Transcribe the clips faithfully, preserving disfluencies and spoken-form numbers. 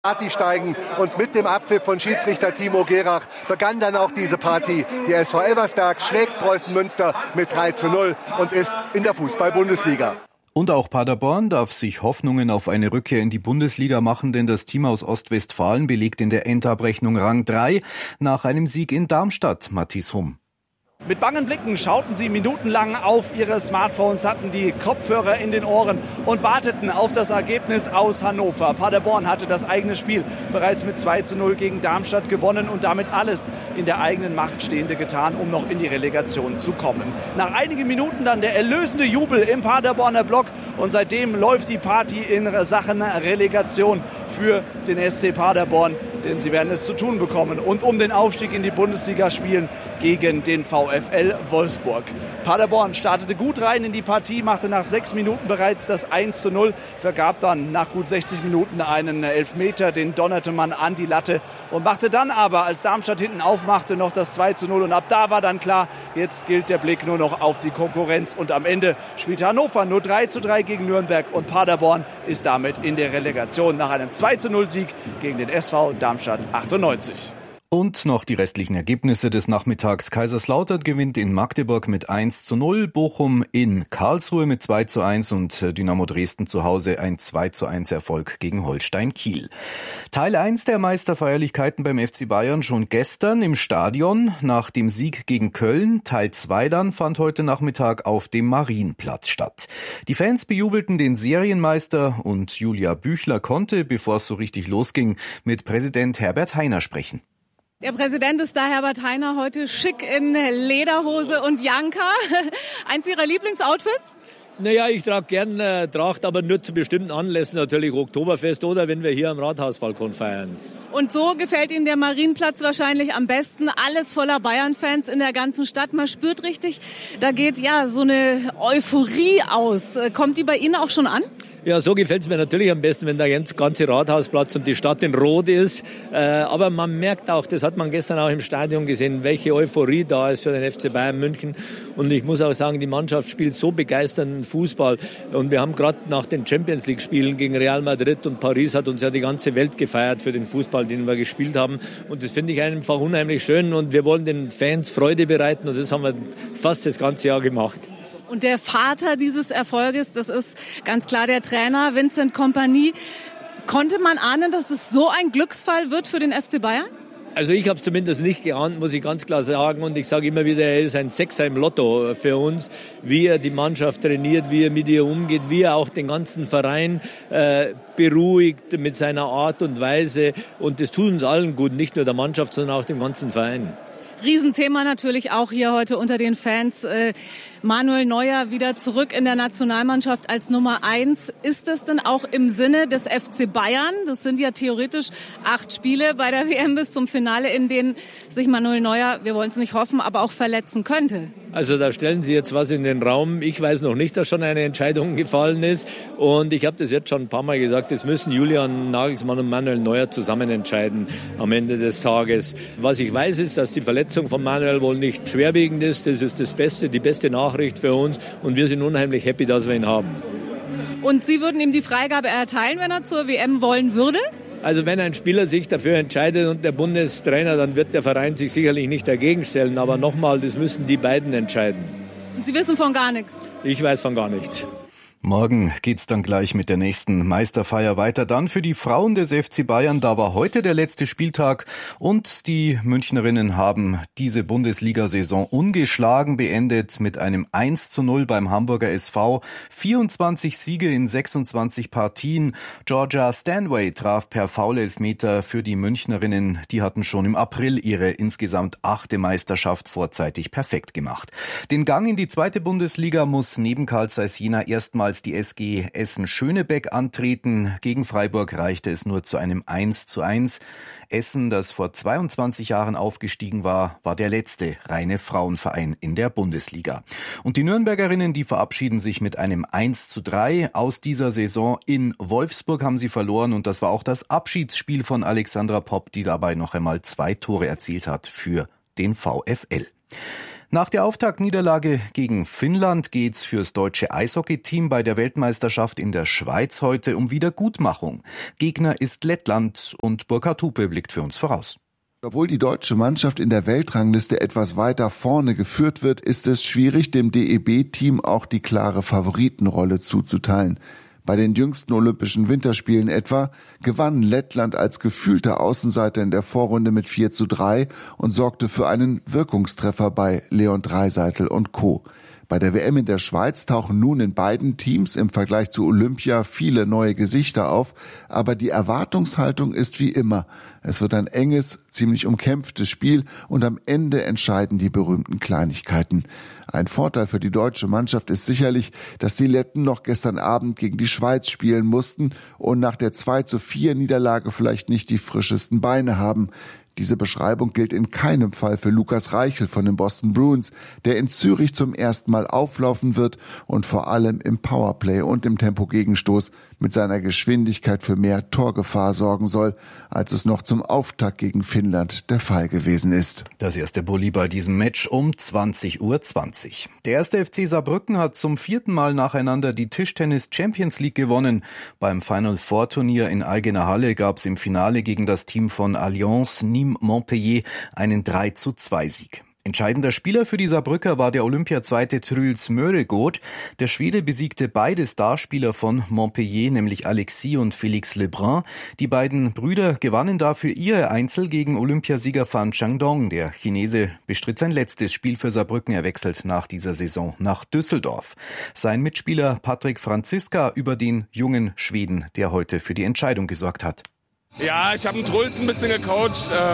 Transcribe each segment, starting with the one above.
Party steigen und mit dem Abpfiff von Schiedsrichter Timo Gerach begann dann auch diese Party. Die S V Elversberg schlägt Preußen Münster mit drei zu null und ist in der Fußball-Bundesliga. Und auch Paderborn darf sich Hoffnungen auf eine Rückkehr in die Bundesliga machen, denn das Team aus Ostwestfalen belegt in der Endabrechnung Rang drei nach einem Sieg in Darmstadt. Matthias Humm. Mit bangen Blicken schauten sie minutenlang auf ihre Smartphones, hatten die Kopfhörer in den Ohren und warteten auf das Ergebnis aus Hannover. Paderborn hatte das eigene Spiel bereits mit zwei zu null gegen Darmstadt gewonnen und damit alles in der eigenen Macht Stehende getan, um noch in die Relegation zu kommen. Nach einigen Minuten dann der erlösende Jubel im Paderborner Block und seitdem läuft die Party in Sachen Relegation für den S C Paderborn, denn sie werden es zu tun bekommen und um den Aufstieg in die Bundesliga spielen gegen den VfL Wolfsburg. Paderborn startete gut rein in die Partie, machte nach sechs Minuten bereits das eins zu null, vergab dann nach gut sechzig Minuten einen Elfmeter, den donnerte man an die Latte und machte dann aber, als Darmstadt hinten aufmachte, noch das zwei zu null und ab da war dann klar, jetzt gilt der Blick nur noch auf die Konkurrenz und am Ende spielte Hannover nur drei zu drei gegen Nürnberg und Paderborn ist damit in der Relegation nach einem zwei zu null Sieg gegen den S V Darmstadt achtundneunzig. Und noch die restlichen Ergebnisse des Nachmittags. Kaiserslautern gewinnt in Magdeburg mit eins zu null, Bochum in Karlsruhe mit zwei zu eins und Dynamo Dresden zu Hause ein zwei zu eins Erfolg gegen Holstein Kiel. Teil eins der Meisterfeierlichkeiten beim F C Bayern schon gestern im Stadion nach dem Sieg gegen Köln. Teil zwei dann fand heute Nachmittag auf dem Marienplatz statt. Die Fans bejubelten den Serienmeister und Julia Büchler konnte, bevor es so richtig losging, mit Präsident Herbert Hainer sprechen. Der Präsident ist da, Herbert Hainer, heute schick in Lederhose und Janka. Eins Ihrer Lieblingsoutfits? Naja, ich trage gern äh, Tracht, aber nur zu bestimmten Anlässen, natürlich Oktoberfest oder wenn wir hier am Rathausbalkon feiern. Und so gefällt Ihnen der Marienplatz wahrscheinlich am besten. Alles voller Bayern-Fans in der ganzen Stadt. Man spürt richtig, da geht ja so eine Euphorie aus. Kommt die bei Ihnen auch schon an? Ja, so gefällt es mir natürlich am besten, wenn der ganze Rathausplatz und die Stadt in Rot ist. Äh, aber man merkt auch, das hat man gestern auch im Stadion gesehen, welche Euphorie da ist für den F C Bayern München. Und ich muss auch sagen, die Mannschaft spielt so begeisternden Fußball. Und wir haben gerade nach den Champions-League-Spielen gegen Real Madrid und Paris hat uns ja die ganze Welt gefeiert für den Fußball, den wir gespielt haben. Und das finde ich einfach unheimlich schön. Und wir wollen den Fans Freude bereiten. Und das haben wir fast das ganze Jahr gemacht. Und der Vater dieses Erfolges, das ist ganz klar der Trainer Vincent Kompany. Konnte man ahnen, dass es so ein Glücksfall wird für den F C Bayern? Also ich habe es zumindest nicht geahnt, muss ich ganz klar sagen. Und ich sage immer wieder, er ist ein Sechser im Lotto für uns. Wie er die Mannschaft trainiert, wie er mit ihr umgeht, wie er auch den ganzen Verein äh, beruhigt mit seiner Art und Weise. Und das tut uns allen gut, nicht nur der Mannschaft, sondern auch dem ganzen Verein. Riesenthema natürlich auch hier heute unter den Fans. Äh, Manuel Neuer wieder zurück in der Nationalmannschaft als Nummer eins. Ist das denn auch im Sinne des F C Bayern? Das sind ja theoretisch acht Spiele bei der W M bis zum Finale, in denen sich Manuel Neuer, wir wollen es nicht hoffen, aber auch verletzen könnte. Also da stellen Sie jetzt was in den Raum. Ich weiß noch nicht, dass schon eine Entscheidung gefallen ist. Und ich habe das jetzt schon ein paar Mal gesagt, das müssen Julian Nagelsmann und Manuel Neuer zusammen entscheiden am Ende des Tages. Was ich weiß ist, dass die Verletzung von Manuel wohl nicht schwerwiegend ist. Das ist das Beste, die beste Nachricht für uns. Und wir sind unheimlich happy, dass wir ihn haben. Und Sie würden ihm die Freigabe erteilen, wenn er zur W M wollen würde? Also wenn ein Spieler sich dafür entscheidet und der Bundestrainer, dann wird der Verein sich sicherlich nicht dagegen stellen. Aber nochmal, das müssen die beiden entscheiden. Und Sie wissen von gar nichts? Ich weiß von gar nichts. Morgen geht's dann gleich mit der nächsten Meisterfeier weiter. Dann für die Frauen des F C Bayern. Da war heute der letzte Spieltag und die Münchnerinnen haben diese Bundesliga-Saison ungeschlagen beendet mit einem eins zu null beim Hamburger S V. vierundzwanzig Siege in sechsundzwanzig Partien. Georgia Stanway traf per Foulelfmeter für die Münchnerinnen. Die hatten schon im April ihre insgesamt achte Meisterschaft vorzeitig perfekt gemacht. Den Gang in die zweite Bundesliga muss neben Carl Zeiss Jena erstmal die S G Essen-Schönebeck antreten. Gegen Freiburg reichte es nur zu einem eins zu eins. Essen, das vor zweiundzwanzig Jahren aufgestiegen war, war der letzte reine Frauenverein in der Bundesliga. Und die Nürnbergerinnen, die verabschieden sich mit einem eins zu drei aus dieser Saison. In Wolfsburg haben sie verloren und das war auch das Abschiedsspiel von Alexandra Popp, die dabei noch einmal zwei Tore erzielt hat für den VfL. Nach der Auftaktniederlage gegen Finnland geht's fürs deutsche Eishockey-Team bei der Weltmeisterschaft in der Schweiz heute um Wiedergutmachung. Gegner ist Lettland und Burkhard Hupe blickt für uns voraus. Obwohl die deutsche Mannschaft in der Weltrangliste etwas weiter vorne geführt wird, ist es schwierig, dem D E B-Team auch die klare Favoritenrolle zuzuteilen. Bei den jüngsten Olympischen Winterspielen etwa gewann Lettland als gefühlter Außenseiter in der Vorrunde mit vier zu drei und sorgte für einen Wirkungstreffer bei Leon Draisaitl und Co. Bei der W M in der Schweiz tauchen nun in beiden Teams im Vergleich zu Olympia viele neue Gesichter auf, aber die Erwartungshaltung ist wie immer. Es wird ein enges, ziemlich umkämpftes Spiel und am Ende entscheiden die berühmten Kleinigkeiten. Ein Vorteil für die deutsche Mannschaft ist sicherlich, dass die Letten noch gestern Abend gegen die Schweiz spielen mussten und nach der zwei zu vier Niederlage vielleicht nicht die frischesten Beine haben. Diese Beschreibung gilt in keinem Fall für Lukas Reichel von den Boston Bruins, der in Zürich zum ersten Mal auflaufen wird und vor allem im Powerplay und im Tempogegenstoß mit seiner Geschwindigkeit für mehr Torgefahr sorgen soll, als es noch zum Auftakt gegen Finnland der Fall gewesen ist. Das erste Bulli bei diesem Match um zwanzig Uhr zwanzig. Der erste F C Saarbrücken hat zum vierten Mal nacheinander die Tischtennis Champions League gewonnen. Beim Final Four Turnier in eigener Halle gab es im Finale gegen das Team von Allianz Nîmes Montpellier einen drei zu zwei Sieg. Entscheidender Spieler für die Saarbrücker war der Olympiazweite Truls Møregård. Der Schwede besiegte beide Starspieler von Montpellier, nämlich Alexis und Félix Lebrun. Die beiden Brüder gewannen dafür ihre Einzel gegen Olympiasieger Fan Changdong. Der Chinese bestritt sein letztes Spiel für Saarbrücken. Er wechselt nach dieser Saison nach Düsseldorf. Sein Mitspieler Patrick Franziska über den jungen Schweden, der heute für die Entscheidung gesorgt hat. Ja, ich habe den Truls ein bisschen gecoacht. Ähm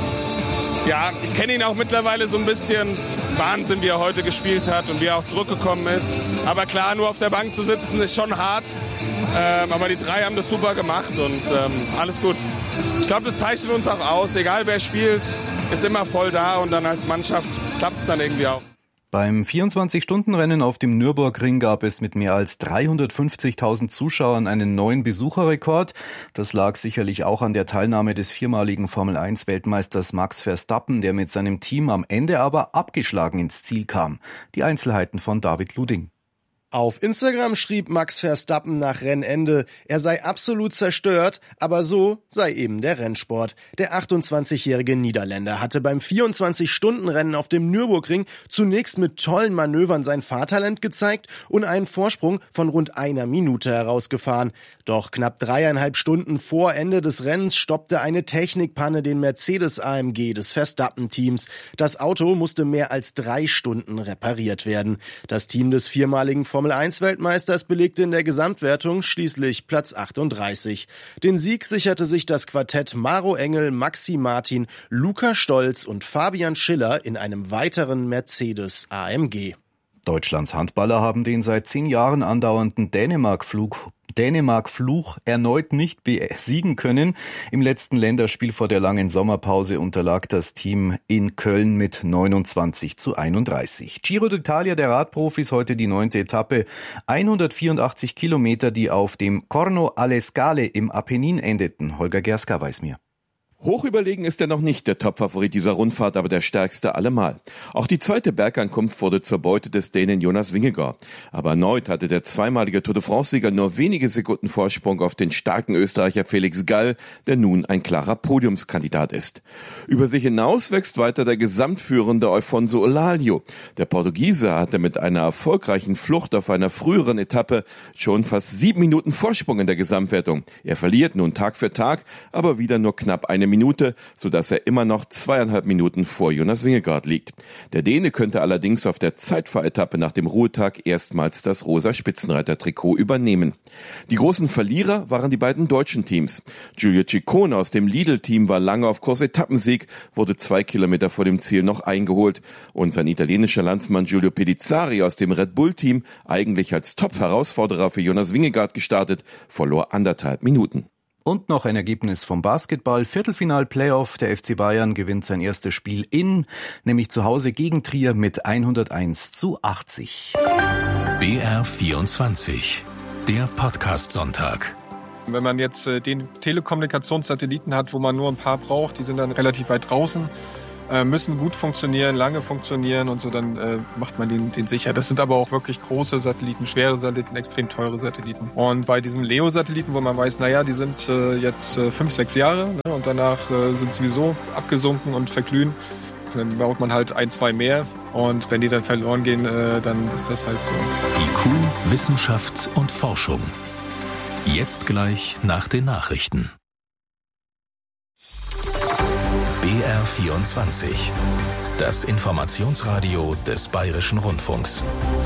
Ja, ich kenne ihn auch mittlerweile so ein bisschen. Wahnsinn, wie er heute gespielt hat und wie er auch zurückgekommen ist. Aber klar, nur auf der Bank zu sitzen ist schon hart. Ähm, aber die drei haben das super gemacht und ähm, alles gut. Ich glaube, das zeichnet uns auch aus. Egal wer spielt, ist immer voll da und dann als Mannschaft klappt es dann irgendwie auch. Beim vierundzwanzig-Stunden-Rennen auf dem Nürburgring gab es mit mehr als dreihundertfünfzigtausend Zuschauern einen neuen Besucherrekord. Das lag sicherlich auch an der Teilnahme des viermaligen Formel eins Weltmeisters Max Verstappen, der mit seinem Team am Ende aber abgeschlagen ins Ziel kam. Die Einzelheiten von David Luding. Auf Instagram schrieb Max Verstappen nach Rennende, er sei absolut zerstört, aber so sei eben der Rennsport. Der achtundzwanzigjährige Niederländer hatte beim vierundzwanzig-Stunden-Rennen auf dem Nürburgring zunächst mit tollen Manövern sein Fahrtalent gezeigt und einen Vorsprung von rund einer Minute herausgefahren. Doch knapp dreieinhalb Stunden vor Ende des Rennens stoppte eine Technikpanne den Mercedes A M G des Verstappen-Teams. Das Auto musste mehr als drei Stunden repariert werden. Das Team des viermaligen Formel eins Weltmeisters belegte in der Gesamtwertung schließlich Platz achtunddreißig. Den Sieg sicherte sich das Quartett Maro Engel, Maxi Martin, Luca Stolz und Fabian Schiller in einem weiteren Mercedes A M G. Deutschlands Handballer haben den seit zehn Jahren andauernden Dänemark-Flug Dänemark-Fluch erneut nicht besiegen können. Im letzten Länderspiel vor der langen Sommerpause unterlag das Team in Köln mit neunundzwanzig zu einunddreißig. Giro d'Italia der Radprofis, heute die neunte Etappe. hundertvierundachtzig Kilometer, die auf dem Corno alle Scale im Apennin endeten. Holger Gerska weiß mehr. Hoch überlegen ist er noch nicht der Topfavorit dieser Rundfahrt, aber der stärkste allemal. Auch die zweite Bergankunft wurde zur Beute des Dänen Jonas Vingegaard. Aber erneut hatte der zweimalige Tour de France-Sieger nur wenige Sekunden Vorsprung auf den starken Österreicher Felix Gall, der nun ein klarer Podiumskandidat ist. Über sich hinaus wächst weiter der gesamtführende Alfonso Olalio. Der Portugiese hatte mit einer erfolgreichen Flucht auf einer früheren Etappe schon fast sieben Minuten Vorsprung in der Gesamtwertung. Er verliert nun Tag für Tag, aber wieder nur knapp eine Minute, sodass er immer noch zweieinhalb Minuten vor Jonas Vingegaard liegt. Der Däne könnte allerdings auf der Zeitfahretappe nach dem Ruhetag erstmals das rosa Spitzenreiter-Trikot übernehmen. Die großen Verlierer waren die beiden deutschen Teams. Giulio Ciccone aus dem Lidl-Team war lange auf Kurs Etappensieg, wurde zwei Kilometer vor dem Ziel noch eingeholt. Und sein italienischer Landsmann Giulio Pellizzari aus dem Red Bull-Team, eigentlich als Top-Herausforderer für Jonas Vingegaard gestartet, verlor anderthalb Minuten. Und noch ein Ergebnis vom Basketball. Viertelfinal-Playoff. Der F C Bayern gewinnt sein erstes Spiel in, nämlich zu Hause gegen Trier mit hunderteins zu achtzig. B R vierundzwanzig, der Podcast-Sonntag. Wenn man jetzt äh, den Telekommunikationssatelliten hat, wo man nur ein paar braucht, die sind dann relativ weit draußen. äh, müssen gut funktionieren, lange funktionieren und so, dann äh, macht man den, den sicher. Das sind aber auch wirklich große Satelliten, schwere Satelliten, extrem teure Satelliten. Und bei diesen Leo-Satelliten, wo man weiß, naja, die sind äh, jetzt äh, fünf, sechs Jahre, ne, und danach äh, sind sowieso abgesunken und verglühen, dann baut man halt ein, zwei mehr. Und wenn die dann verloren gehen, äh, dann ist das halt so. I Q, Wissenschaft und Forschung. Jetzt gleich nach den Nachrichten. B R vierundzwanzig. Das Informationsradio des Bayerischen Rundfunks.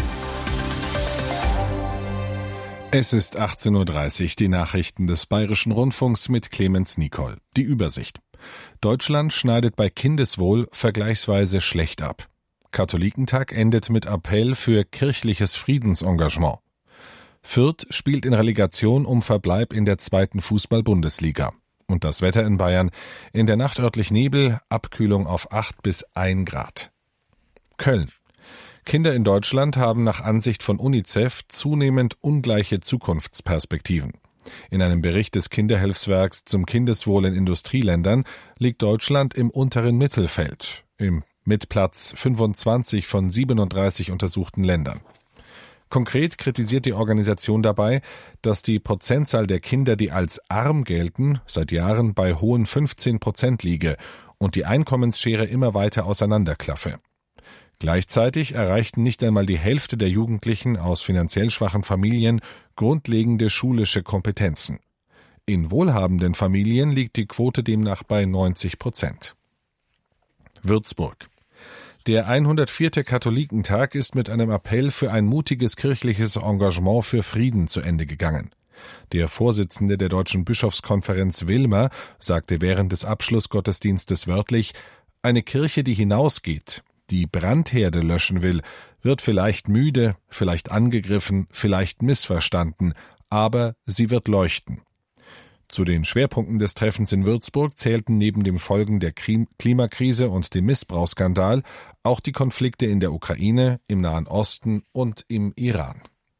Es ist achtzehn Uhr dreißig, die Nachrichten des Bayerischen Rundfunks mit Clemens Nicol. Die Übersicht. Deutschland schneidet bei Kindeswohl vergleichsweise schlecht ab. Katholikentag endet mit Appell für kirchliches Friedensengagement. Fürth spielt in Relegation um Verbleib in der zweiten Fußball-Bundesliga. Und das Wetter in Bayern: in der Nacht örtlich Nebel, Abkühlung auf acht bis ein Grad. Köln. Kinder in Deutschland haben nach Ansicht von UNICEF zunehmend ungleiche Zukunftsperspektiven. In einem Bericht des Kinderhilfswerks zum Kindeswohl in Industrieländern liegt Deutschland im unteren Mittelfeld, im mit Platz fünfundzwanzig von siebenunddreißig untersuchten Ländern. Konkret kritisiert die Organisation dabei, dass die Prozentzahl der Kinder, die als arm gelten, seit Jahren bei hohen fünfzehn Prozent liege und die Einkommensschere immer weiter auseinanderklaffe. Gleichzeitig erreichten nicht einmal die Hälfte der Jugendlichen aus finanziell schwachen Familien grundlegende schulische Kompetenzen. In wohlhabenden Familien liegt die Quote demnach bei neunzig Prozent. Würzburg. Der hundertvierte Katholikentag ist mit einem Appell für ein mutiges kirchliches Engagement für Frieden zu Ende gegangen. Der Vorsitzende der Deutschen Bischofskonferenz Wilmer sagte während des Abschlussgottesdienstes wörtlich: Eine Kirche, die hinausgeht, die Brandherde löschen will, wird vielleicht müde, vielleicht angegriffen, vielleicht missverstanden, aber sie wird leuchten. Zu den Schwerpunkten des Treffens in Würzburg zählten neben den Folgen der Klimakrise und dem Missbrauchsskandal auch die Konflikte in der Ukraine, im Nahen Osten und im Iran.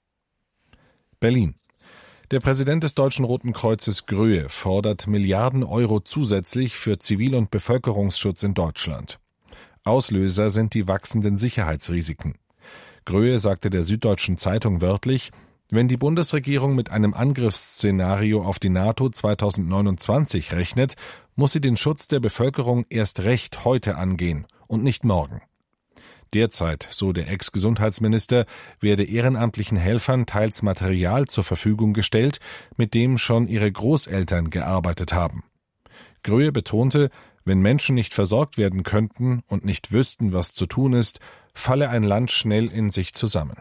Berlin. Der Präsident des Deutschen Roten Kreuzes Gröhe fordert Milliarden Euro zusätzlich für Zivil- und Bevölkerungsschutz in Deutschland. Auslöser sind die wachsenden Sicherheitsrisiken. Gröhe sagte der Süddeutschen Zeitung wörtlich: Wenn die Bundesregierung mit einem Angriffsszenario auf die NATO zweitausendneunundzwanzig rechnet, muss sie den Schutz der Bevölkerung erst recht heute angehen und nicht morgen. Derzeit, so der Ex-Gesundheitsminister, werde ehrenamtlichen Helfern teils Material zur Verfügung gestellt, mit dem schon ihre Großeltern gearbeitet haben. Gröhe betonte, wenn Menschen nicht versorgt werden könnten und nicht wüssten, was zu tun ist, falle ein Land schnell in sich zusammen.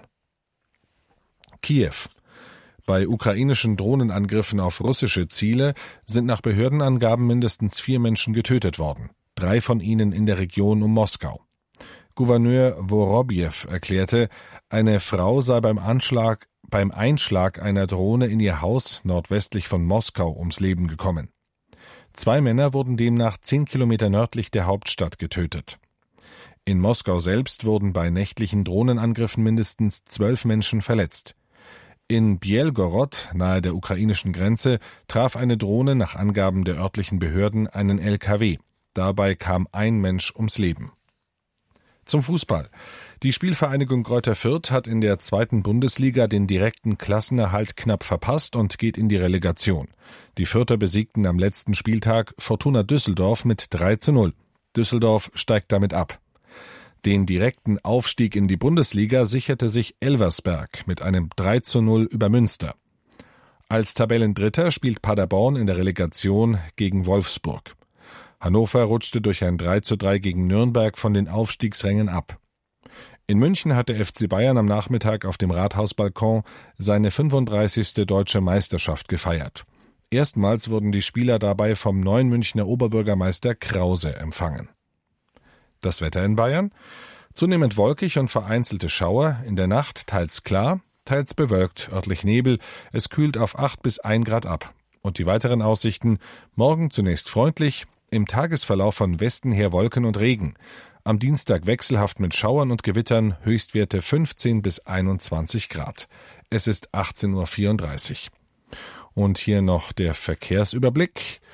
Kiew. Bei ukrainischen Drohnenangriffen auf russische Ziele sind nach Behördenangaben mindestens vier Menschen getötet worden, drei von ihnen in der Region um Moskau. Gouverneur Worobjew erklärte, eine Frau sei beim Anschlag, beim Einschlag einer Drohne in ihr Haus nordwestlich von Moskau ums Leben gekommen. Zwei Männer wurden demnach zehn Kilometer nördlich der Hauptstadt getötet. In Moskau selbst wurden bei nächtlichen Drohnenangriffen mindestens zwölf Menschen verletzt. In Bielgorod, nahe der ukrainischen Grenze, traf eine Drohne nach Angaben der örtlichen Behörden einen L K W. Dabei kam ein Mensch ums Leben. Zum Fußball. Die Spielvereinigung Greuther Fürth hat in der zweiten Bundesliga den direkten Klassenerhalt knapp verpasst und geht in die Relegation. Die Fürther besiegten am letzten Spieltag Fortuna Düsseldorf mit drei zu null. Düsseldorf steigt damit ab. Den direkten Aufstieg in die Bundesliga sicherte sich Elversberg mit einem drei zu null über Münster. Als Tabellendritter spielt Paderborn in der Relegation gegen Wolfsburg. Hannover rutschte durch ein drei zu drei gegen Nürnberg von den Aufstiegsrängen ab. In München hat der F C Bayern am Nachmittag auf dem Rathausbalkon seine fünfunddreißigste deutsche Meisterschaft gefeiert. Erstmals wurden die Spieler dabei vom neuen Münchner Oberbürgermeister Krause empfangen. Das Wetter in Bayern? Zunehmend wolkig und vereinzelte Schauer, in der Nacht teils klar, teils bewölkt, örtlich Nebel, es kühlt auf acht bis ein Grad ab. Und die weiteren Aussichten: morgen zunächst freundlich, im Tagesverlauf von Westen her Wolken und Regen. Am Dienstag wechselhaft mit Schauern und Gewittern, Höchstwerte fünfzehn bis einundzwanzig Grad. Es ist achtzehn Uhr vierunddreißig. Und hier noch der Verkehrsüberblick.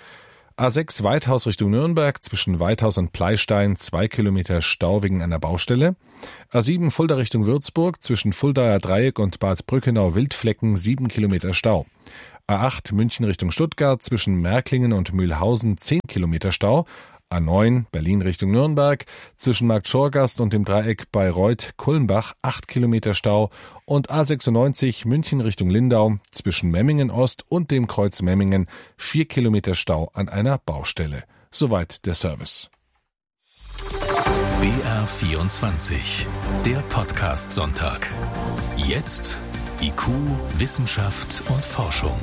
A sechs Weithaus Richtung Nürnberg, zwischen Weithaus und Pleistein zwei Kilometer Stau wegen einer Baustelle. A sieben Fulda Richtung Würzburg, zwischen Fuldaer Dreieck und Bad Brückenau Wildflecken sieben Kilometer Stau. A acht München Richtung Stuttgart, zwischen Märklingen und Mühlhausen zehn Kilometer Stau. A neun Berlin Richtung Nürnberg, zwischen Marktschorgast und dem Dreieck Bayreuth-Kulmbach acht Kilometer Stau und A sechsundneunzig München Richtung Lindau, zwischen Memmingen Ost und dem Kreuz Memmingen vier Kilometer Stau an einer Baustelle. Soweit der Service. B R vierundzwanzig, der Podcast Sonntag. Jetzt I Q, Wissenschaft und Forschung.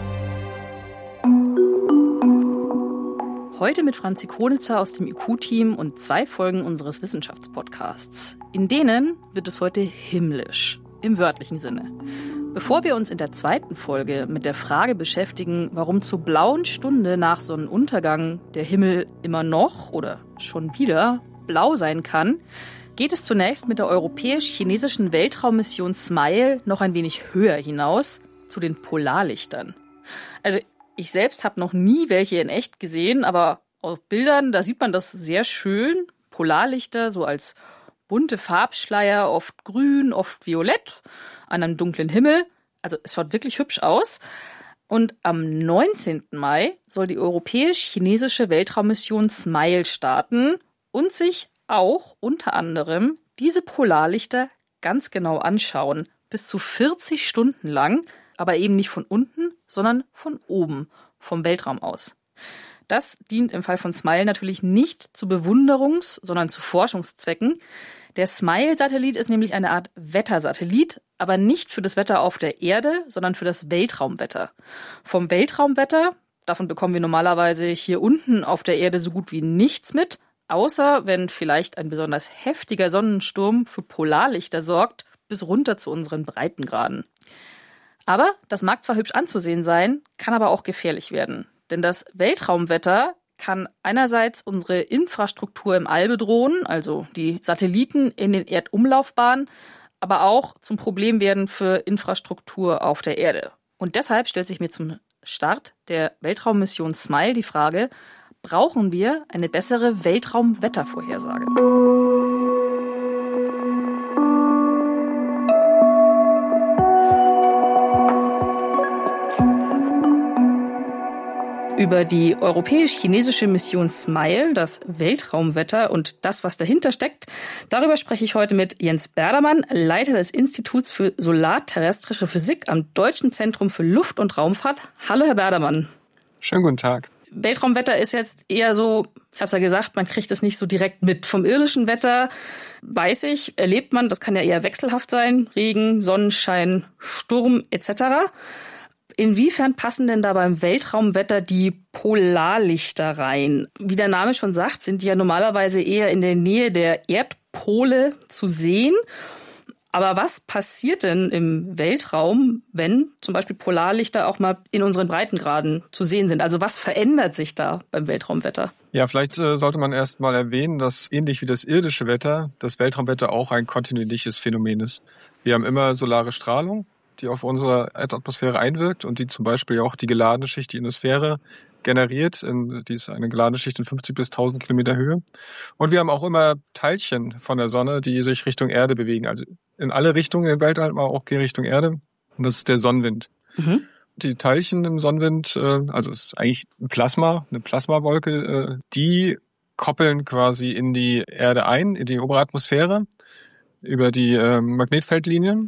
Heute mit Franzi Konitzer aus dem I Q-Team und zwei Folgen unseres Wissenschaftspodcasts. In denen wird es heute himmlisch, im wörtlichen Sinne. Bevor wir uns in der zweiten Folge mit der Frage beschäftigen, warum zur blauen Stunde nach Sonnenuntergang der Himmel immer noch oder schon wieder blau sein kann, geht es zunächst mit der europäisch-chinesischen Weltraummission SMILE noch ein wenig höher hinaus, zu den Polarlichtern. Also ich selbst habe noch nie welche in echt gesehen, aber auf Bildern, da sieht man das sehr schön. Polarlichter so als bunte Farbschleier, oft grün, oft violett, an einem dunklen Himmel. Also es schaut wirklich hübsch aus. Und am neunzehnten Mai soll die europäisch-chinesische Weltraummission SMILE starten und sich auch unter anderem diese Polarlichter ganz genau anschauen. Bis zu vierzig Stunden lang. Aber eben nicht von unten, sondern von oben, vom Weltraum aus. Das dient im Fall von SMILE natürlich nicht zu Bewunderungs-, sondern zu Forschungszwecken. Der SMILE-Satellit ist nämlich eine Art Wettersatellit, aber nicht für das Wetter auf der Erde, sondern für das Weltraumwetter. Vom Weltraumwetter, davon bekommen wir normalerweise hier unten auf der Erde so gut wie nichts mit, außer wenn vielleicht ein besonders heftiger Sonnensturm für Polarlichter sorgt, bis runter zu unseren Breitengraden. Aber das mag zwar hübsch anzusehen sein, kann aber auch gefährlich werden. Denn das Weltraumwetter kann einerseits unsere Infrastruktur im All bedrohen, also die Satelliten in den Erdumlaufbahnen, aber auch zum Problem werden für Infrastruktur auf der Erde. Und deshalb stellt sich mir zum Start der Weltraummission SMILE die Frage, brauchen wir eine bessere Weltraumwettervorhersage? Über die europäisch-chinesische Mission SMILE, das Weltraumwetter und das, was dahinter steckt, darüber spreche ich heute mit Jens Berdermann, Leiter des Instituts für solarterrestrische Physik am Deutschen Zentrum für Luft- und Raumfahrt. Hallo, Herr Berdermann. Schönen guten Tag. Weltraumwetter ist jetzt eher so, ich habe es ja gesagt, man kriegt es nicht so direkt mit. Vom irdischen Wetter weiß ich, erlebt man, das kann ja eher wechselhaft sein, Regen, Sonnenschein, Sturm et cetera. Inwiefern passen denn da beim Weltraumwetter die Polarlichter rein? Wie der Name schon sagt, sind die ja normalerweise eher in der Nähe der Erdpole zu sehen. Aber was passiert denn im Weltraum, wenn zum Beispiel Polarlichter auch mal in unseren Breitengraden zu sehen sind? Also was verändert sich da beim Weltraumwetter? Ja, vielleicht äh, sollte man erst mal erwähnen, dass ähnlich wie das irdische Wetter, das Weltraumwetter auch ein kontinuierliches Phänomen ist. Wir haben immer solare Strahlung, die auf unsere Erdatmosphäre einwirkt und die zum Beispiel auch die geladene Schicht, die Ionosphäre, generiert. In, die ist eine geladene Schicht in fünfzig bis tausend Kilometer Höhe. Und wir haben auch immer Teilchen von der Sonne, die sich Richtung Erde bewegen. Also in alle Richtungen im Weltall, aber auch Richtung Erde. Und das ist der Sonnenwind. Mhm. Die Teilchen im Sonnenwind, also es ist eigentlich ein Plasma, eine Plasmawolke, die koppeln quasi in die Erde ein, in die obere Atmosphäre über die Magnetfeldlinien.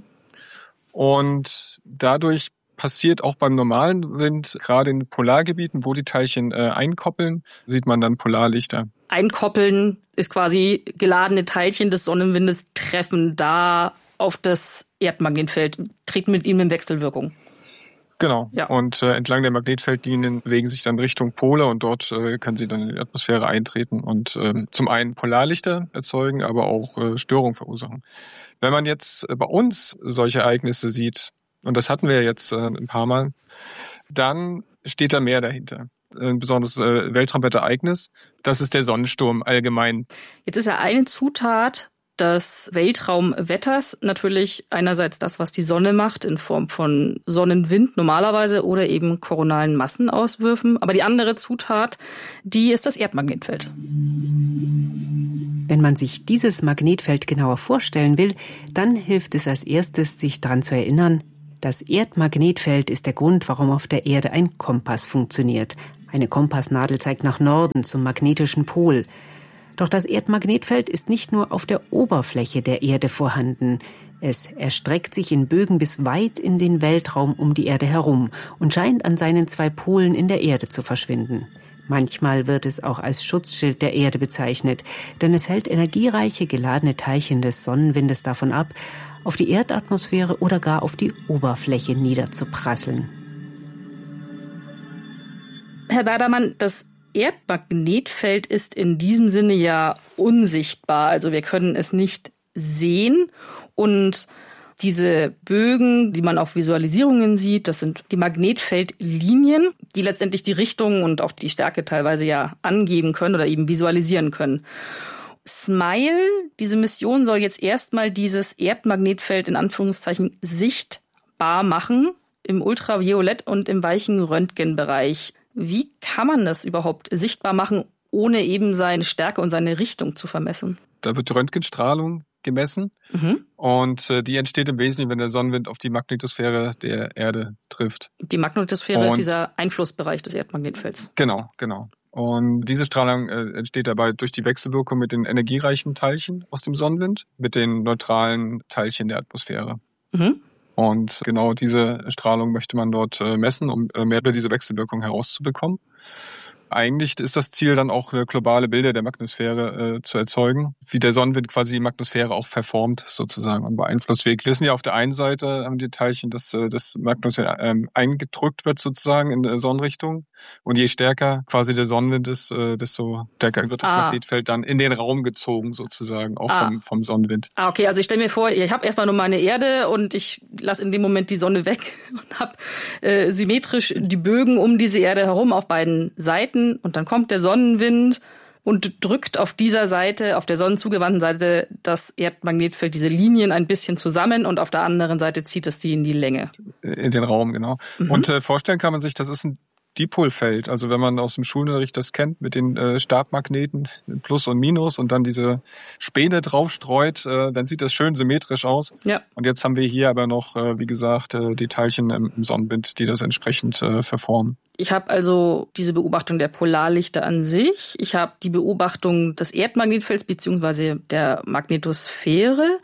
Und dadurch passiert auch beim normalen Wind, gerade in Polargebieten, wo die Teilchen äh, einkoppeln, sieht man dann Polarlichter. Einkoppeln ist quasi geladene Teilchen des Sonnenwindes treffen da auf das Erdmagnetfeld, treten mit ihm in Wechselwirkung. Genau. Ja. Und äh, entlang der Magnetfeldlinien bewegen sich dann Richtung Pole und dort äh, können sie dann in die Atmosphäre eintreten und äh, zum einen Polarlichter erzeugen, aber auch äh, Störungen verursachen. Wenn man jetzt bei uns solche Ereignisse sieht, und das hatten wir jetzt äh, ein paar Mal, dann steht da mehr dahinter. Ein besonderes äh, Weltraumwetterereignis, das ist der Sonnensturm allgemein. Jetzt ist ja eine Zutat des Weltraumwetters natürlich einerseits das, was die Sonne macht, in Form von Sonnenwind normalerweise oder eben koronalen Massenauswürfen. Aber die andere Zutat, die ist das Erdmagnetfeld. Wenn man sich dieses Magnetfeld genauer vorstellen will, dann hilft es als erstes, sich daran zu erinnern, das Erdmagnetfeld ist der Grund, warum auf der Erde ein Kompass funktioniert. Eine Kompassnadel zeigt nach Norden zum magnetischen Pol. Doch das Erdmagnetfeld ist nicht nur auf der Oberfläche der Erde vorhanden. Es erstreckt sich in Bögen bis weit in den Weltraum um die Erde herum und scheint an seinen zwei Polen in der Erde zu verschwinden. Manchmal wird es auch als Schutzschild der Erde bezeichnet, denn es hält energiereiche, geladene Teilchen des Sonnenwindes davon ab, auf die Erdatmosphäre oder gar auf die Oberfläche niederzuprasseln. Herr Berdermann, das Erdmagnetfeld ist in diesem Sinne ja unsichtbar, also wir können es nicht sehen und diese Bögen, die man auf Visualisierungen sieht, das sind die Magnetfeldlinien, die letztendlich die Richtung und auch die Stärke teilweise ja angeben können oder eben visualisieren können. SMILE, diese Mission soll jetzt erstmal dieses Erdmagnetfeld in Anführungszeichen sichtbar machen im Ultraviolett- und im weichen Röntgenbereich. Wie kann man das überhaupt sichtbar machen, ohne eben seine Stärke und seine Richtung zu vermessen? Da wird Röntgenstrahlung gemessen mhm. und äh, die entsteht im Wesentlichen, wenn der Sonnenwind auf die Magnetosphäre der Erde trifft. Die Magnetosphäre und ist dieser Einflussbereich des Erdmagnetfelds. Genau, genau. Und diese Strahlung äh, entsteht dabei durch die Wechselwirkung mit den energiereichen Teilchen aus dem Sonnenwind, mit den neutralen Teilchen der Atmosphäre. Mhm. Und genau diese Strahlung möchte man dort äh, messen, um äh, mehr über diese Wechselwirkung herauszubekommen. Eigentlich ist das Ziel dann auch globale Bilder der Magnetosphäre äh, zu erzeugen, wie der Sonnenwind quasi die Magnetosphäre auch verformt sozusagen und beeinflusst. Wir wissen ja auf der einen Seite haben die Teilchen, dass äh, das Magnetosphäre ähm, eingedrückt wird sozusagen in der Sonnenrichtung und je stärker quasi der Sonnenwind ist, äh, desto stärker wird das ah. Magnetfeld dann in den Raum gezogen sozusagen, auch ah. vom, vom Sonnenwind. Ah, okay, also ich stelle mir vor, ich habe erstmal nur meine Erde und ich lasse in dem Moment die Sonne weg und habe äh, symmetrisch die Bögen um diese Erde herum auf beiden Seiten. Und dann kommt der Sonnenwind und drückt auf dieser Seite, auf der sonnenzugewandten Seite, das Erdmagnetfeld, diese Linien ein bisschen zusammen und auf der anderen Seite zieht es die in die Länge. In den Raum, genau. Mhm. Und äh, vorstellen kann man sich, das ist ein Dipolfeld. Also wenn man aus dem Schulunterricht das kennt mit den äh, Stabmagneten, Plus und Minus und dann diese Späne draufstreut, äh, dann sieht das schön symmetrisch aus. Ja. Und jetzt haben wir hier aber noch, äh, wie gesagt, äh, die Teilchen im, im Sonnenwind, die das entsprechend äh, verformen. Ich habe also diese Beobachtung der Polarlichter an sich. Ich habe die Beobachtung des Erdmagnetfelds bzw. der Magnetosphäre.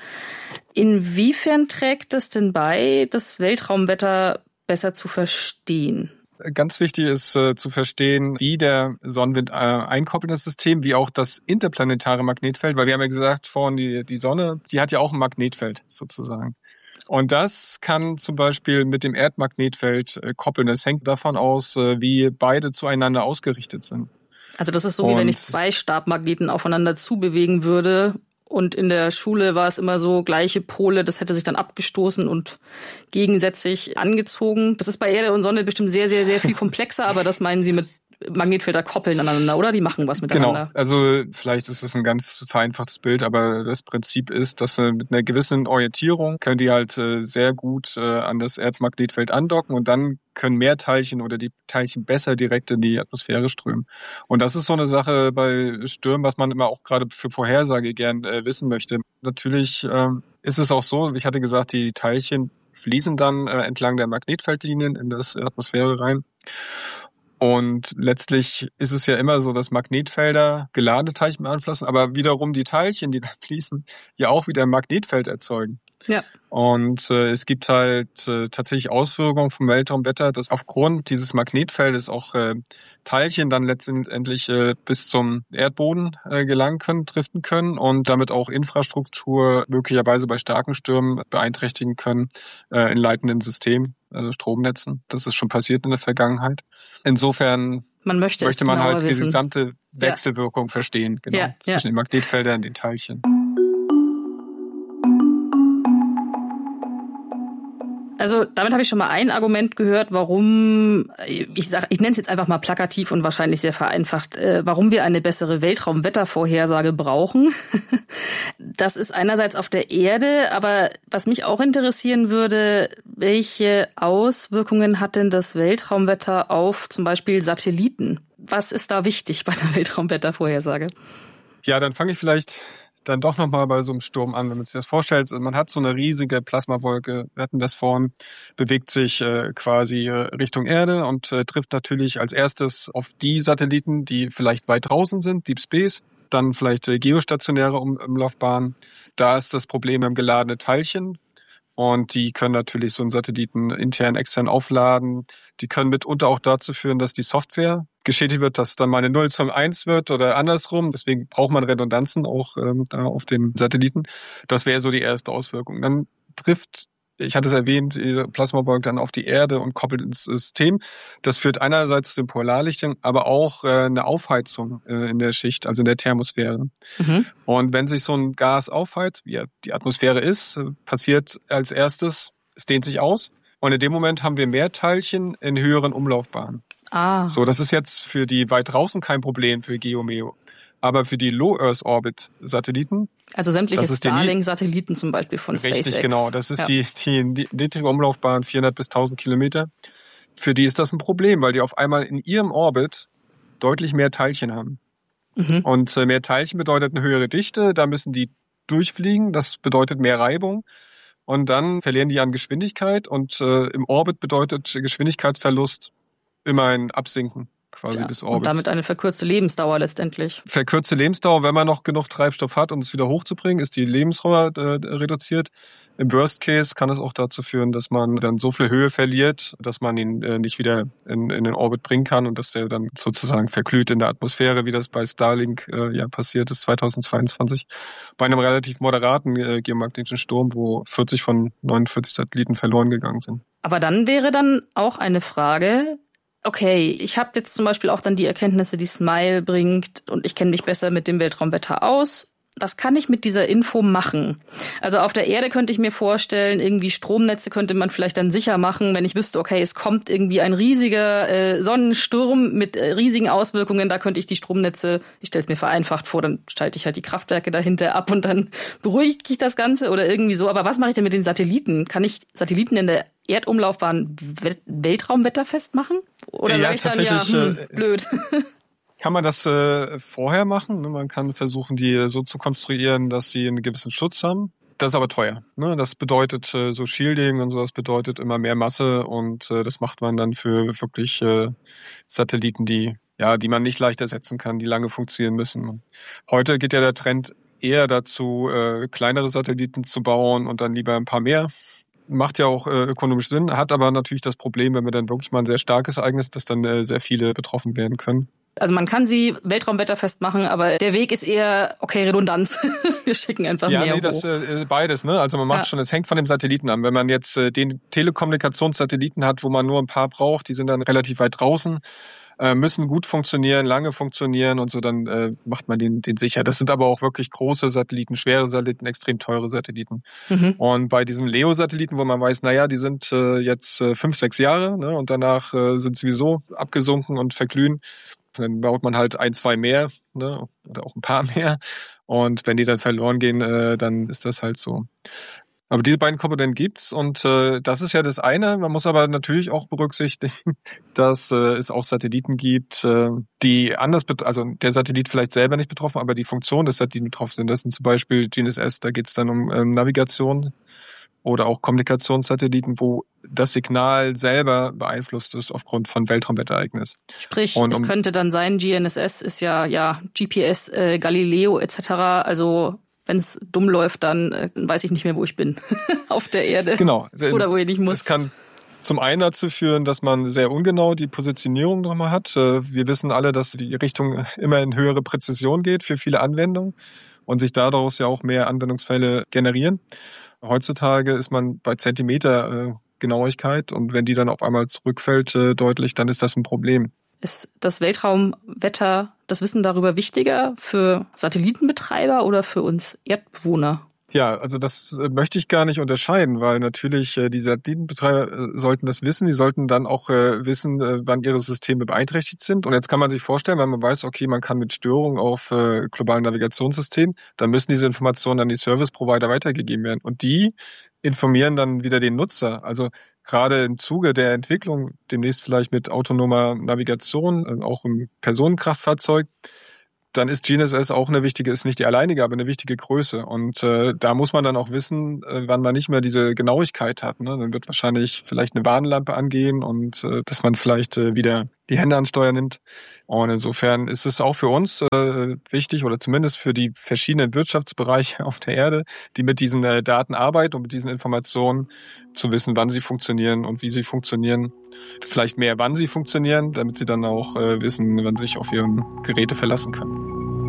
Inwiefern trägt es denn bei, das Weltraumwetter besser zu verstehen? Ganz wichtig ist äh, zu verstehen, wie der Sonnenwind äh, einkoppelt in das System, wie auch das interplanetare Magnetfeld, weil wir haben ja gesagt vorhin, die, die Sonne, die hat ja auch ein Magnetfeld sozusagen. Und das kann zum Beispiel mit dem Erdmagnetfeld äh, koppeln. Das hängt davon aus, äh, wie beide zueinander ausgerichtet sind. Also das ist so, wie wenn ich zwei Stabmagneten aufeinander zubewegen würde. Und in der Schule war es immer so, gleiche Pole, das hätte sich dann abgestoßen und gegensätzlich angezogen. Das ist bei Erde und Sonne bestimmt sehr, sehr, sehr viel komplexer, aber das meinen Sie mit Magnetfelder koppeln aneinander, oder? Die machen was miteinander. Genau, also vielleicht ist es ein ganz vereinfachtes Bild, aber das Prinzip ist, dass äh, mit einer gewissen Orientierung können die halt äh, sehr gut äh, an das Erdmagnetfeld andocken und dann können mehr Teilchen oder die Teilchen besser direkt in die Atmosphäre strömen. Und das ist so eine Sache bei Stürmen, was man immer auch gerade für Vorhersage gern äh, wissen möchte. Natürlich ähm, ist es auch so, ich hatte gesagt, die Teilchen fließen dann äh, entlang der Magnetfeldlinien in das Atmosphäre rein. Und letztlich ist es ja immer so, dass Magnetfelder geladene Teilchen beeinflussen, aber wiederum die Teilchen, die da fließen, ja auch wieder ein Magnetfeld erzeugen. Ja. Und äh, es gibt halt äh, tatsächlich Auswirkungen vom Weltraumwetter, dass aufgrund dieses Magnetfeldes auch äh, Teilchen dann letztendlich äh, bis zum Erdboden äh, gelangen können, driften können und damit auch Infrastruktur möglicherweise bei starken Stürmen beeinträchtigen können äh, in leitenden Systemen, also Stromnetzen. Das ist schon passiert in der Vergangenheit. Insofern man möchte, möchte man halt wissen. die gesamte Wechselwirkung ja. verstehen, genau, ja, zwischen ja. den Magnetfeldern und den Teilchen. Also damit habe ich schon mal ein Argument gehört, warum, ich sag, ich nenne es jetzt einfach mal plakativ und wahrscheinlich sehr vereinfacht, äh, warum wir eine bessere Weltraumwettervorhersage brauchen. Das ist einerseits auf der Erde, aber was mich auch interessieren würde, welche Auswirkungen hat denn das Weltraumwetter auf zum Beispiel Satelliten? Was ist da wichtig bei der Weltraumwettervorhersage? Ja, dann fange ich vielleicht dann doch nochmal bei so einem Sturm an, wenn man sich das vorstellt. Man hat so eine riesige Plasmawolke, wir hatten das vorhin, bewegt sich äh, quasi Richtung Erde und äh, trifft natürlich als erstes auf die Satelliten, die vielleicht weit draußen sind, Deep Space, dann vielleicht äh, geostationäre um, Umlaufbahnen. Da ist das Problem, wir haben geladene Teilchen und die können natürlich so einen Satelliten intern, extern aufladen. Die können mitunter auch dazu führen, dass die Software geschädigt wird, dass dann mal eine null zum eins wird oder andersrum. Deswegen braucht man Redundanzen auch ähm, da auf dem Satelliten. Das wäre so die erste Auswirkung. Dann trifft, ich hatte es erwähnt, die Plasmawolke dann auf die Erde und koppelt ins System. Das führt einerseits zu den Polarlichtern, aber auch äh, eine Aufheizung äh, in der Schicht, also in der Thermosphäre. Mhm. Und wenn sich so ein Gas aufheizt, wie die Atmosphäre ist, passiert als erstes, es dehnt sich aus. Und in dem Moment haben wir mehr Teilchen in höheren Umlaufbahnen. Ah. So, das ist jetzt für die weit draußen kein Problem für Geomeo. Aber für die Low Earth Orbit Satelliten. Also sämtliche Starlink-Satelliten zum Beispiel von SpaceX. Richtig, genau. Das ist ja. die, die niedrige Umlaufbahn, vierhundert bis tausend Kilometer. Für die ist das ein Problem, weil die auf einmal in ihrem Orbit deutlich mehr Teilchen haben. Mhm. Und äh, mehr Teilchen bedeutet eine höhere Dichte. Da müssen die durchfliegen. Das bedeutet mehr Reibung. Und dann verlieren die an Geschwindigkeit. Und äh, im Orbit bedeutet Geschwindigkeitsverlust immer ein Absinken quasi ja, des Orbits. Und damit eine verkürzte Lebensdauer letztendlich. Verkürzte Lebensdauer, wenn man noch genug Treibstoff hat, um es wieder hochzubringen, ist die Lebensdauer äh, reduziert. Im Worst Case kann es auch dazu führen, dass man dann so viel Höhe verliert, dass man ihn äh, nicht wieder in, in den Orbit bringen kann und dass der dann sozusagen verglüht in der Atmosphäre, wie das bei Starlink äh, ja passiert ist zweitausendzweiundzwanzig. Bei einem relativ moderaten äh, geomagnetischen Sturm, wo vierzig von neunundvierzig Satelliten verloren gegangen sind. Aber dann wäre dann auch eine Frage, okay, ich habe jetzt zum Beispiel auch dann die Erkenntnisse, die SMILE bringt und ich kenne mich besser mit dem Weltraumwetter aus. Was kann ich mit dieser Info machen? Also auf der Erde könnte ich mir vorstellen, irgendwie Stromnetze könnte man vielleicht dann sicher machen, wenn ich wüsste, okay, es kommt irgendwie ein riesiger äh, Sonnensturm mit äh, riesigen Auswirkungen, da könnte ich die Stromnetze, ich stelle es mir vereinfacht vor, dann schalte ich halt die Kraftwerke dahinter ab und dann beruhige ich das Ganze oder irgendwie so. Aber was mache ich denn mit den Satelliten? Kann ich Satelliten in der Erdumlaufbahn Weltraumwetterfest machen? Oder ja, sage ich dann, ja, hm, blöd. Kann man das äh, vorher machen? Man kann versuchen, die so zu konstruieren, dass sie einen gewissen Schutz haben. Das ist aber teuer. Ne? Das bedeutet äh, so Shielding und sowas bedeutet immer mehr Masse und äh, das macht man dann für wirklich äh, Satelliten, die ja, die man nicht leicht ersetzen kann, die lange funktionieren müssen. Heute geht ja der Trend eher dazu, äh, kleinere Satelliten zu bauen und dann lieber ein paar mehr. Macht ja auch äh, ökonomisch Sinn, hat aber natürlich das Problem, wenn wir dann wirklich mal ein sehr starkes Ereignis, dass dann äh, sehr viele betroffen werden können. Also man kann sie Weltraumwetterfest machen, aber der Weg ist eher, okay, Redundanz. Wir schicken einfach ja, mehr nee, hoch. das äh, beides, ne? Also man macht ja. schon, es hängt von dem Satelliten an. Wenn man jetzt äh, den Telekommunikationssatelliten hat, wo man nur ein paar braucht, die sind dann relativ weit draußen, äh, müssen gut funktionieren, lange funktionieren und so, dann äh, macht man den, den sicher. Das sind aber auch wirklich große Satelliten, schwere Satelliten, extrem teure Satelliten. Mhm. Und bei diesen Leo-Satelliten, wo man weiß, naja, die sind äh, jetzt äh, fünf, sechs Jahre, ne? Und danach äh, sind sowieso abgesunken und verglühen. Dann baut man halt ein, zwei mehr, ne, oder auch ein paar mehr. Und wenn die dann verloren gehen, äh, dann ist das halt so. Aber diese beiden Komponenten gibt's und äh, das ist ja das eine. Man muss aber natürlich auch berücksichtigen, dass äh, es auch Satelliten gibt, äh, die anders, bet- also der Satellit vielleicht selber nicht betroffen, aber die Funktion des Satelliten betroffen sind. Das sind zum Beispiel G N S S, da geht's dann um ähm, Navigation. Oder auch Kommunikationssatelliten, wo das Signal selber beeinflusst ist aufgrund von Weltraumwetterereignis. Sprich, und, es um, könnte dann sein, G N S S ist ja ja G P S, äh, Galileo et cetera. Also wenn es dumm läuft, dann äh, weiß ich nicht mehr, wo ich bin auf der Erde. Genau. Oder wo ich nicht muss. Es kann zum einen dazu führen, dass man sehr ungenau die Positionierung nochmal hat. Wir wissen alle, dass die Richtung immer in höhere Präzision geht für viele Anwendungen und sich daraus ja auch mehr Anwendungsfälle generieren. Heutzutage ist man bei Zentimeter äh, Genauigkeit und wenn die dann auf einmal zurückfällt äh, deutlich, dann ist das ein Problem. Ist das Weltraumwetter, das Wissen darüber wichtiger für Satellitenbetreiber oder für uns Erdbewohner? Ja, also das äh, möchte ich gar nicht unterscheiden, weil natürlich äh, die Satellitenbetreiber äh, sollten das wissen. Die sollten dann auch äh, wissen, äh, wann ihre Systeme beeinträchtigt sind. Und jetzt kann man sich vorstellen, wenn man weiß, okay, man kann mit Störungen auf äh, globalen Navigationssystemen, dann müssen diese Informationen an die Service-Provider weitergegeben werden. Und die informieren dann wieder den Nutzer. Also gerade im Zuge der Entwicklung, demnächst vielleicht mit autonomer Navigation, äh, auch im Personenkraftfahrzeug, dann ist G N S S auch eine wichtige, ist nicht die alleinige, aber eine wichtige Größe. Und äh, da muss man dann auch wissen, äh, wann man nicht mehr diese Genauigkeit hat. Ne? Dann wird wahrscheinlich vielleicht eine Warnlampe angehen und äh, dass man vielleicht äh, wieder die Hände an Steuer nimmt. Und insofern ist es auch für uns äh, wichtig, oder zumindest für die verschiedenen Wirtschaftsbereiche auf der Erde, die mit diesen äh, Daten arbeiten und mit diesen Informationen, zu wissen, wann sie funktionieren und wie sie funktionieren. Vielleicht mehr, wann sie funktionieren, damit sie dann auch äh, wissen, wann sie sich auf ihre Geräte verlassen können.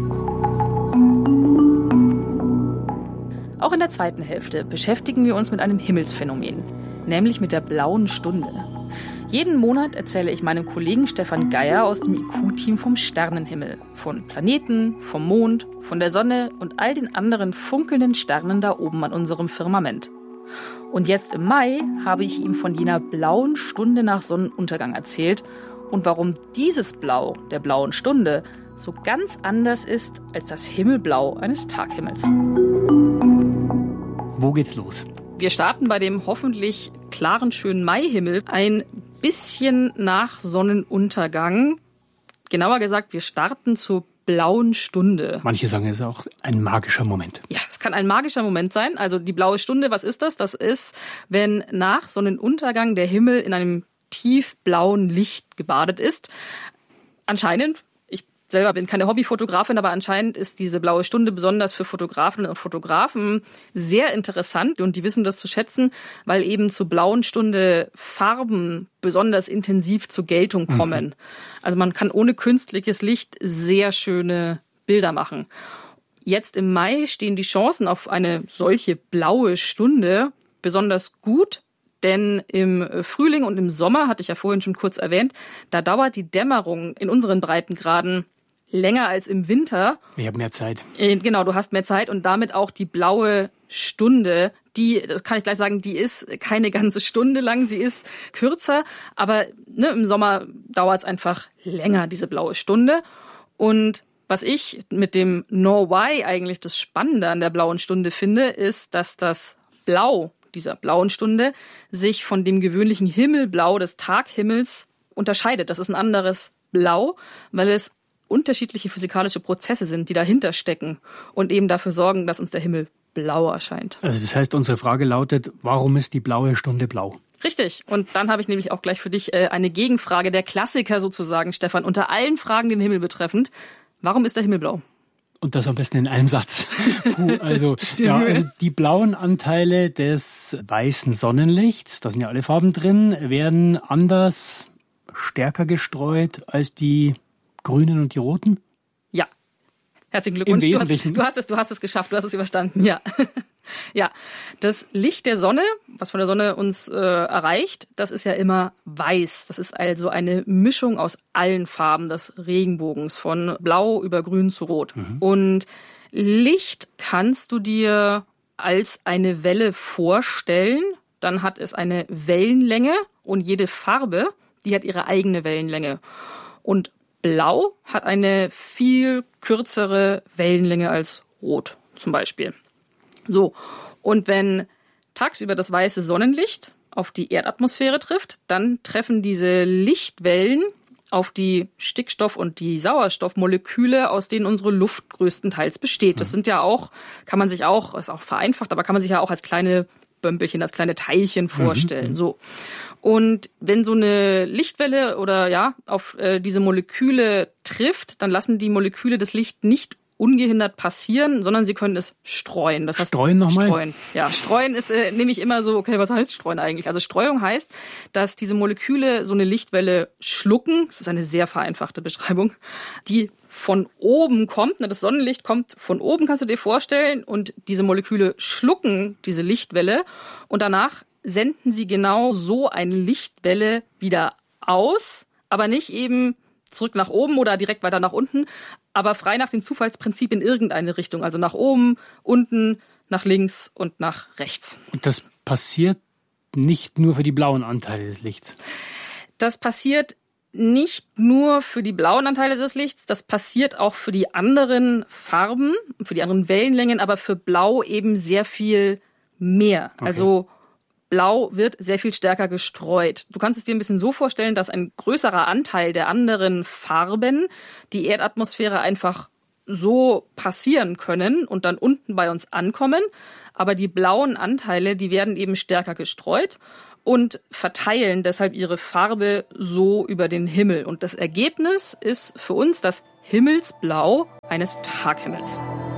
Auch in der zweiten Hälfte beschäftigen wir uns mit einem Himmelsphänomen, nämlich mit der blauen Stunde. Jeden Monat erzähle ich meinem Kollegen Stefan Geier aus dem I Q-Team vom Sternenhimmel, von Planeten, vom Mond, von der Sonne und all den anderen funkelnden Sternen da oben an unserem Firmament. Und jetzt im Mai habe ich ihm von jener blauen Stunde nach Sonnenuntergang erzählt und warum dieses Blau der blauen Stunde so ganz anders ist als das Himmelblau eines Taghimmels. Wo geht's los? Wir starten bei dem hoffentlich klaren, schönen Maihimmel ein bisschen nach Sonnenuntergang. Genauer gesagt, wir starten zur blauen Stunde. Manche sagen, es ist auch ein magischer Moment. Ja, es kann ein magischer Moment sein. Also die blaue Stunde, was ist das? Das ist, wenn nach Sonnenuntergang der Himmel in einem tiefblauen Licht gebadet ist. Anscheinend, ich selber bin keine Hobbyfotografin, aber anscheinend ist diese blaue Stunde besonders für Fotografinnen und Fotografen sehr interessant und die wissen das zu schätzen, weil eben zur blauen Stunde Farben besonders intensiv zur Geltung kommen. Mhm. Also man kann ohne künstliches Licht sehr schöne Bilder machen. Jetzt im Mai stehen die Chancen auf eine solche blaue Stunde besonders gut. Denn im Frühling und im Sommer, hatte ich ja vorhin schon kurz erwähnt, da dauert die Dämmerung in unseren Breitengraden länger als im Winter. Ich habe mehr Zeit. Genau, du hast mehr Zeit und damit auch die blaue Stunde, die, das kann ich gleich sagen, die ist keine ganze Stunde lang, sie ist kürzer, aber ne, im Sommer dauert es einfach länger, diese blaue Stunde. Und was ich mit dem Norway eigentlich das Spannende an der blauen Stunde finde, ist, dass das Blau dieser blauen Stunde sich von dem gewöhnlichen Himmelblau des Taghimmels unterscheidet. Das ist ein anderes Blau, weil es unterschiedliche physikalische Prozesse sind, die dahinter stecken und eben dafür sorgen, dass uns der Himmel blau erscheint. Also das heißt, unsere Frage lautet, warum ist die blaue Stunde blau? Richtig. Und dann habe ich nämlich auch gleich für dich eine Gegenfrage, der Klassiker sozusagen, Stefan, unter allen Fragen den Himmel betreffend. Warum ist der Himmel blau? Und das am besten in einem Satz. Puh, also, ja, also die blauen Anteile des weißen Sonnenlichts, da sind ja alle Farben drin, werden anders, stärker gestreut als die grünen und die roten? Ja. Herzlichen Glückwunsch. Im Wesentlichen. Du hast, du hast es, du hast es geschafft, du hast es überstanden, ja. Ja, das Licht der Sonne, was von der Sonne uns äh, erreicht, das ist ja immer weiß. Das ist also eine Mischung aus allen Farben des Regenbogens, von blau über grün zu rot. Mhm. Und Licht kannst du dir als eine Welle vorstellen. Dann hat es eine Wellenlänge und jede Farbe, die hat ihre eigene Wellenlänge. Und Blau hat eine viel kürzere Wellenlänge als Rot zum Beispiel. So, und wenn tagsüber das weiße Sonnenlicht auf die Erdatmosphäre trifft, dann treffen diese Lichtwellen auf die Stickstoff- und die Sauerstoffmoleküle, aus denen unsere Luft größtenteils besteht. Das sind ja auch, kann man sich auch, ist auch vereinfacht, aber kann man sich ja auch als kleine Bömpelchen, als kleine Teilchen vorstellen. Mhm. So. Und wenn so eine Lichtwelle oder ja auf äh, diese Moleküle trifft, dann lassen die Moleküle das Licht nicht ungehindert passieren, sondern sie können es streuen. Das heißt, streuen nochmal? Streuen. Ja, streuen ist äh, nämlich immer so, okay, was heißt streuen eigentlich? Also Streuung heißt, dass diese Moleküle so eine Lichtwelle schlucken. Das ist eine sehr vereinfachte Beschreibung, die von oben kommt. Ne, das Sonnenlicht kommt von oben, kannst du dir vorstellen. Und diese Moleküle schlucken diese Lichtwelle und danach senden sie genau so eine Lichtwelle wieder aus, aber nicht eben zurück nach oben oder direkt weiter nach unten, aber frei nach dem Zufallsprinzip in irgendeine Richtung. Also nach oben, unten, nach links und nach rechts. Und das passiert nicht nur für die blauen Anteile des Lichts? Das passiert nicht nur für die blauen Anteile des Lichts, das passiert auch für die anderen Farben, für die anderen Wellenlängen, aber für Blau eben sehr viel mehr. Okay. Also Blau wird sehr viel stärker gestreut. Du kannst es dir ein bisschen so vorstellen, dass ein größerer Anteil der anderen Farben die Erdatmosphäre einfach so passieren können und dann unten bei uns ankommen. Aber die blauen Anteile, die werden eben stärker gestreut und verteilen deshalb ihre Farbe so über den Himmel. Und das Ergebnis ist für uns das Himmelsblau eines Taghimmels.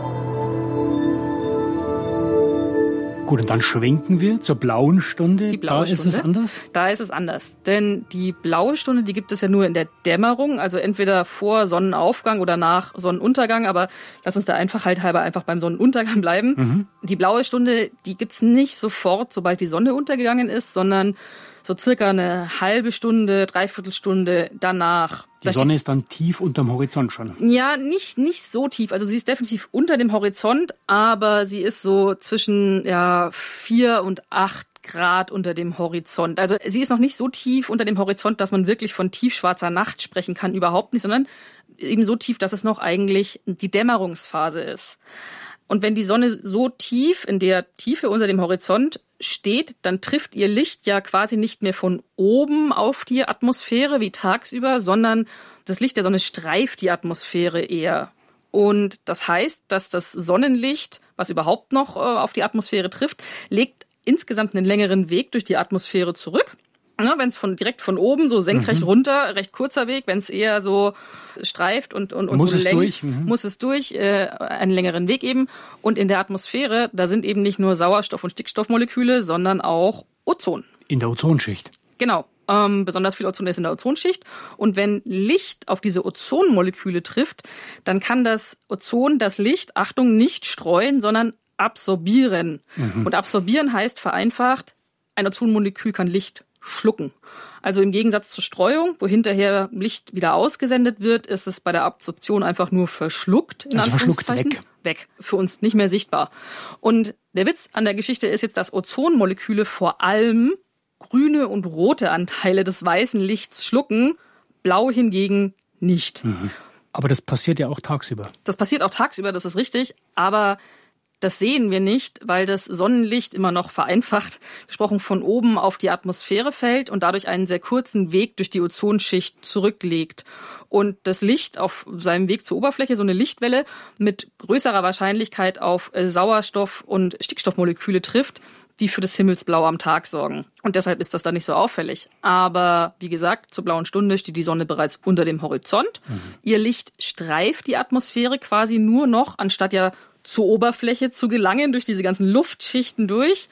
Gut, und dann schwenken wir zur blauen Stunde. Die blaue da Stunde, ist es anders? Da ist es anders. Denn die blaue Stunde, die gibt es ja nur in der Dämmerung, also entweder vor Sonnenaufgang oder nach Sonnenuntergang. Aber lass uns da einfach halt halber einfach beim Sonnenuntergang bleiben. Mhm. Die blaue Stunde, die gibt's nicht sofort, sobald die Sonne untergegangen ist, sondern so circa eine halbe Stunde, dreiviertel Stunde danach. Die Sonne ist dann tief unterm Horizont schon. Ja, nicht, nicht so tief. Also sie ist definitiv unter dem Horizont, aber sie ist so zwischen ja, vier und acht Grad unter dem Horizont. Also sie ist noch nicht so tief unter dem Horizont, dass man wirklich von tiefschwarzer Nacht sprechen kann, überhaupt nicht, sondern eben so tief, dass es noch eigentlich die Dämmerungsphase ist. Und wenn die Sonne so tief in der Tiefe unter dem Horizont steht, dann trifft ihr Licht ja quasi nicht mehr von oben auf die Atmosphäre wie tagsüber, sondern das Licht der Sonne streift die Atmosphäre eher. Und das heißt, dass das Sonnenlicht, was überhaupt noch auf die Atmosphäre trifft, legt insgesamt einen längeren Weg durch die Atmosphäre zurück. Ja, wenn es von direkt von oben so senkrecht mhm. runter, recht kurzer Weg, wenn es eher so streift und, und, und muss so es längs, durch. Mhm. muss es durch, äh, einen längeren Weg eben. Und in der Atmosphäre, da sind eben nicht nur Sauerstoff- und Stickstoffmoleküle, sondern auch Ozon. In der Ozonschicht. Genau. Ähm, besonders viel Ozon ist in der Ozonschicht. Und wenn Licht auf diese Ozonmoleküle trifft, dann kann das Ozon das Licht, Achtung, nicht streuen, sondern absorbieren. Mhm. Und absorbieren heißt vereinfacht, ein Ozonmolekül kann Licht schlucken. Also im Gegensatz zur Streuung, wo hinterher Licht wieder ausgesendet wird, ist es bei der Absorption einfach nur verschluckt. In also verschluckt weg. Weg. Für uns nicht mehr sichtbar. Und der Witz an der Geschichte ist jetzt, dass Ozonmoleküle vor allem grüne und rote Anteile des weißen Lichts schlucken, blau hingegen nicht. Mhm. Aber das passiert ja auch tagsüber. Das passiert auch tagsüber, das ist richtig, aber das sehen wir nicht, weil das Sonnenlicht immer noch vereinfacht gesprochen von oben auf die Atmosphäre fällt und dadurch einen sehr kurzen Weg durch die Ozonschicht zurücklegt. Und das Licht auf seinem Weg zur Oberfläche, so eine Lichtwelle, mit größerer Wahrscheinlichkeit auf Sauerstoff- und Stickstoffmoleküle trifft, die für das Himmelsblau am Tag sorgen. Und deshalb ist das dann nicht so auffällig. Aber wie gesagt, zur blauen Stunde steht die Sonne bereits unter dem Horizont. Mhm. Ihr Licht streift die Atmosphäre quasi nur noch, anstatt ja zur Oberfläche zu gelangen, durch diese ganzen Luftschichten durch.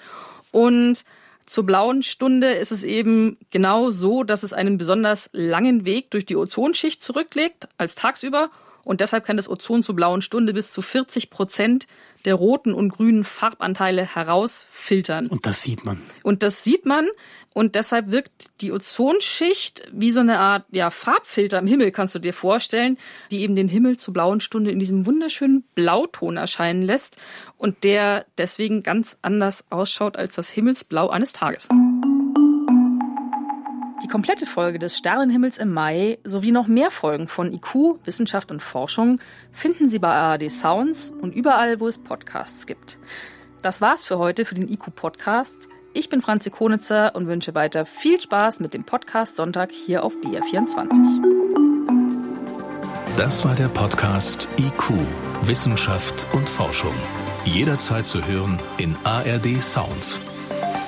Und zur blauen Stunde ist es eben genau so, dass es einen besonders langen Weg durch die Ozonschicht zurücklegt als tagsüber. Und deshalb kann das Ozon zur blauen Stunde bis zu vierzig Prozent der roten und grünen Farbanteile herausfiltern. Und das sieht man. Und das sieht man. Und deshalb wirkt die Ozonschicht wie so eine Art ja, Farbfilter im Himmel, kannst du dir vorstellen, die eben den Himmel zur blauen Stunde in diesem wunderschönen Blauton erscheinen lässt und der deswegen ganz anders ausschaut als das Himmelsblau eines Tages. Die komplette Folge des Sternenhimmels im Mai sowie noch mehr Folgen von I Q, Wissenschaft und Forschung finden Sie bei A R D Sounds und überall, wo es Podcasts gibt. Das war's für heute für den I Q-Podcast. Ich bin Franzi Konitzer und wünsche weiter viel Spaß mit dem Podcast Sonntag hier auf B R vierundzwanzig. Das war der Podcast I Q, Wissenschaft und Forschung. Jederzeit zu hören in A R D Sounds.